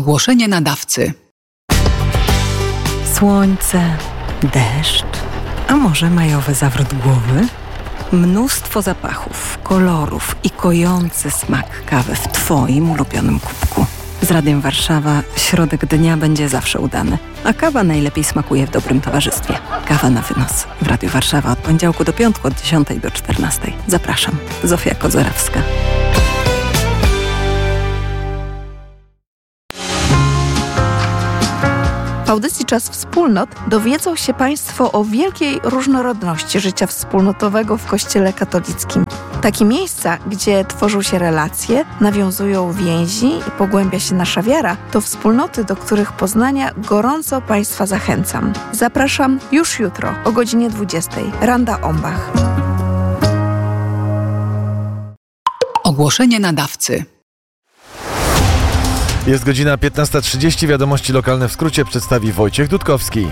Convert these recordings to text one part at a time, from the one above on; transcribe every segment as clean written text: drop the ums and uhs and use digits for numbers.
Ogłoszenie nadawcy. Słońce, deszcz, a może majowy zawrót głowy? Mnóstwo zapachów, kolorów i kojący smak kawy w Twoim ulubionym kubku. Z Radiem Warszawa środek dnia będzie zawsze udany, a kawa najlepiej smakuje w dobrym towarzystwie. Kawa na wynos w Radiu Warszawa od poniedziałku do piątku od 10 do 14. Zapraszam. Zofia Kozorowska. W audycji Czas Wspólnot dowiedzą się Państwo o wielkiej różnorodności życia wspólnotowego w Kościele katolickim. Takie miejsca, gdzie tworzą się relacje, nawiązują więzi i pogłębia się nasza wiara, to wspólnoty, do których poznania gorąco Państwa zachęcam. Zapraszam już jutro o godzinie 20. Randa Ombach. Ogłoszenie nadawcy. Jest godzina 15:30. Wiadomości lokalne w skrócie przedstawi Wojciech Dudkowski.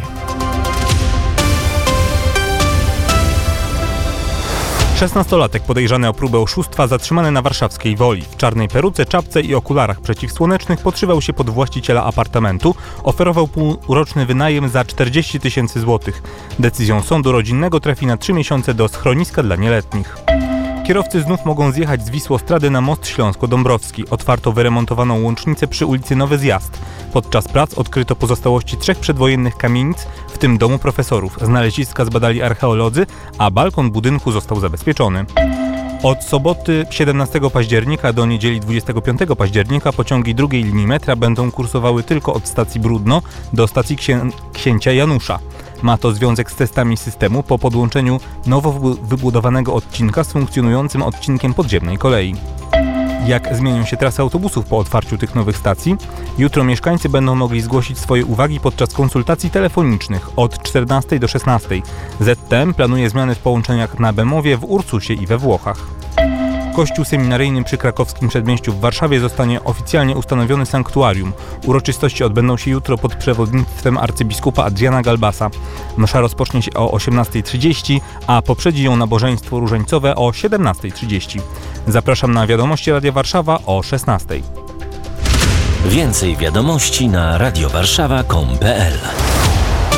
16-latek podejrzany o próbę oszustwa zatrzymany na warszawskiej Woli. W czarnej peruce, czapce i okularach przeciwsłonecznych podszywał się pod właściciela apartamentu. Oferował półroczny wynajem za 40 000 złotych. Decyzją sądu rodzinnego trafi na 3 miesiące do schroniska dla nieletnich. Kierowcy znów mogą zjechać z Wisłostrady na most Śląsko-Dąbrowski. Otwarto wyremontowaną łącznicę przy ulicy Nowy Zjazd. Podczas prac odkryto pozostałości 3 przedwojennych kamienic, w tym domu profesorów. Znaleziska zbadali archeolodzy, a balkon budynku został zabezpieczony. Od soboty 17 października do niedzieli 25 października pociągi drugiej linii metra będą kursowały tylko od stacji Bródno do stacji Księcia Janusza. Ma to związek z testami systemu po podłączeniu nowo wybudowanego odcinka z funkcjonującym odcinkiem podziemnej kolei. Jak zmienią się trasy autobusów po otwarciu tych nowych stacji? Jutro mieszkańcy będą mogli zgłosić swoje uwagi podczas konsultacji telefonicznych od 14 do 16. ZTM planuje zmiany w połączeniach na Bemowie, w Ursusie i we Włochach. Kościół seminaryjny przy Krakowskim Przedmieściu w Warszawie zostanie oficjalnie ustanowiony sanktuarium. Uroczystości odbędą się jutro pod przewodnictwem arcybiskupa Adriana Galbasa. Msza rozpocznie się o 18:30, a poprzedzi ją nabożeństwo różańcowe o 17:30. Zapraszam na wiadomości Radia Warszawa o 16:00. Więcej wiadomości na radiowarszawa.com.pl